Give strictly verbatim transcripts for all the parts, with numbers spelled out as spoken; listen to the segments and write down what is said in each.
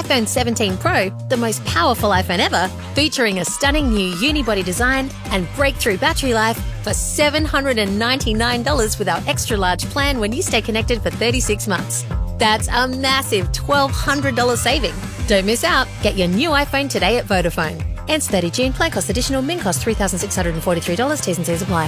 iPhone seventeen Pro, the most powerful iPhone ever, featuring a stunning new unibody design and breakthrough battery life for seven hundred ninety-nine dollars with our extra large plan when you stay connected for thirty-six months. That's a massive twelve hundred dollars saving. Don't miss out. Get your new iPhone today at Vodafone. Ends thirtieth of June. Plan cost additional. Min cost three thousand six hundred forty-three dollars. T's and C's apply.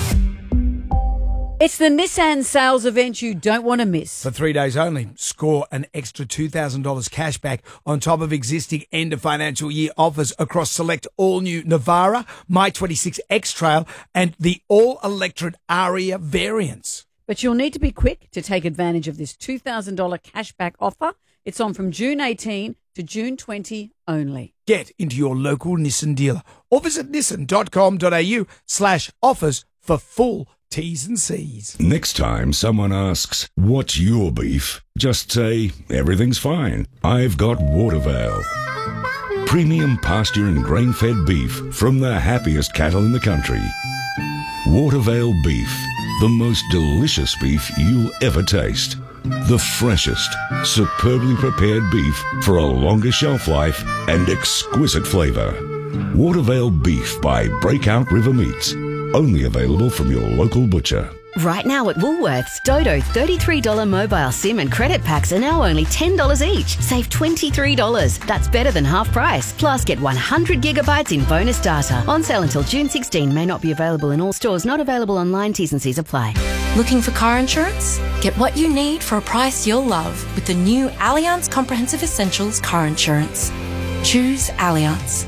It's the Nissan sales event you don't want to miss. For three days only, score an extra two thousand dollars cash back on top of existing end of financial year offers across select all-new Navara, My twenty-six X-Trail and the all-electric Aria variants. But you'll need to be quick to take advantage of this two thousand dollars cashback offer. It's on from June eighteenth to June twentieth only. Get into your local Nissan dealer or visit nissan.com.au slash offers for full T's and C's. Next time someone asks, what's your beef? Just say, everything's fine. I've got Watervale. Premium pasture and grain-fed beef from the happiest cattle in the country. Watervale beef, the most delicious beef you'll ever taste. The freshest, superbly prepared beef for a longer shelf life and exquisite flavour. Watervale beef by Breakout River Meats. Only available from your local butcher. Right now at Woolworths, Dodo thirty-three dollars mobile SIM and credit packs are now only ten dollars each. Save twenty-three dollars. That's better than half price. Plus, get one hundred gigabytes in bonus data. On sale until June sixteenth. May not be available in all stores. Not available online. T's and C's apply. Looking for car insurance? Get what you need for a price you'll love with the new Allianz Comprehensive Essentials car insurance. Choose Allianz.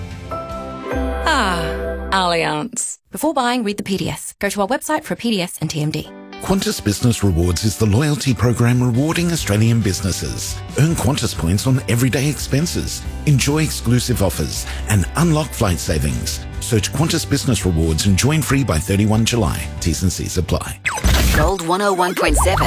Ah, Allianz. Before buying, read the P D S. Go to our website for a P D S and T M D. Qantas Business Rewards is the loyalty program rewarding Australian businesses. Earn Qantas points on everyday expenses, enjoy exclusive offers, and unlock flight savings. Search Qantas Business Rewards and join free by thirty-first of July. T's and C's apply. Gold one oh one point seven.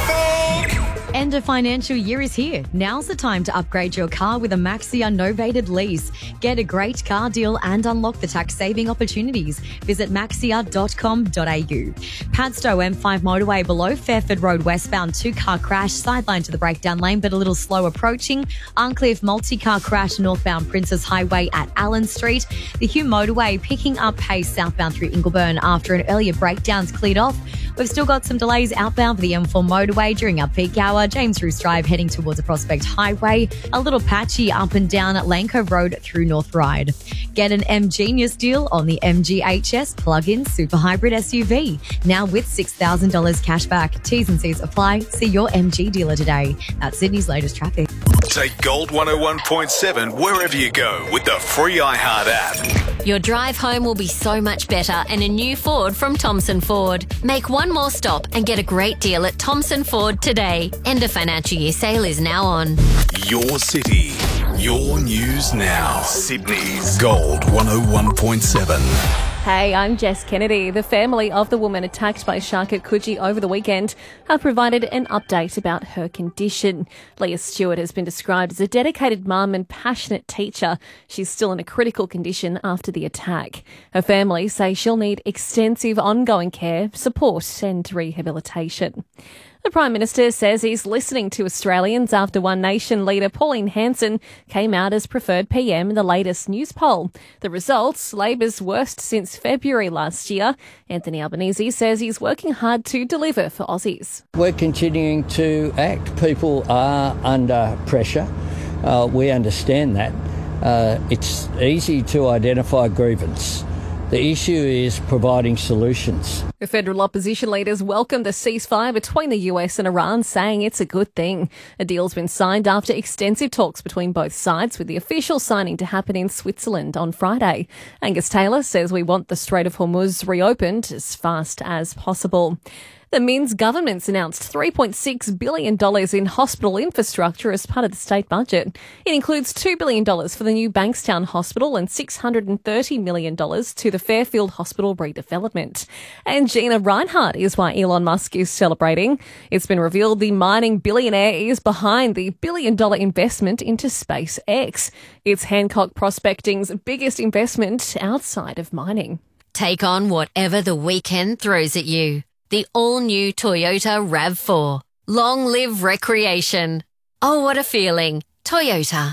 End of financial year is here. Now's the time to upgrade your car with a Maxia novated lease. Get a great car deal and unlock the tax saving opportunities. Visit maxia dot com dot a u. Padstow M five motorway below Fairford Road westbound two-car crash, sideline to the breakdown lane but a little slow approaching. Arncliffe multi-car crash northbound Princess Highway at Allen Street. The Hume motorway picking up pace southbound through Ingleburn after an earlier breakdown's cleared off. We've still got some delays outbound for the M four motorway during our peak hour. James Roos Drive heading towards a Prospect Highway. A little patchy up and down at Lane Cove Road through North Ryde. Get an M Genius deal on the M G H S plug-in super hybrid S U V. Now with six thousand dollars cash back. T's and C's apply. See your M G dealer today. That's Sydney's latest traffic. Take Gold one oh one point seven wherever you go with the free iHeart app. Your drive home will be so much better in a new Ford from Thomson Ford. Make one more stop and get a great deal at Thomson Ford today. End of financial year sale is now on. Your city, your news now. Sydney's Gold one oh one point seven. Hey, I'm Jess Kennedy. The family of the woman attacked by shark at Coogee over the weekend have provided an update about her condition. Leah Stewart has been described as a dedicated mum and passionate teacher. She's still in a critical condition after the attack. Her family say she'll need extensive ongoing care, support and rehabilitation. The Prime Minister says he's listening to Australians after One Nation leader Pauline Hanson came out as preferred P M in the latest news poll. The results, Labor's worst since February last year. Anthony Albanese says he's working hard to deliver for Aussies. We're continuing to act. People are under pressure. Uh, we understand that. Uh, it's easy to identify grievance. The issue is providing solutions. The federal opposition leaders welcomed the ceasefire between the U S and Iran, saying it's a good thing. A deal's been signed after extensive talks between both sides, with the official signing to happen in Switzerland on Friday. Angus Taylor says we want the Strait of Hormuz reopened as fast as possible. The Minns government's announced three point six billion dollars in hospital infrastructure as part of the state budget. It includes two billion dollars for the new Bankstown Hospital and six hundred thirty million dollars to the Fairfield Hospital redevelopment. And Gina Rinehart is why Elon Musk is celebrating. It's been revealed the mining billionaire is behind the billion-dollar investment into SpaceX. It's Hancock Prospecting's biggest investment outside of mining. Take on whatever the weekend throws at you. The all-new Toyota RAV four. Long live recreation. Oh, what a feeling. Toyota.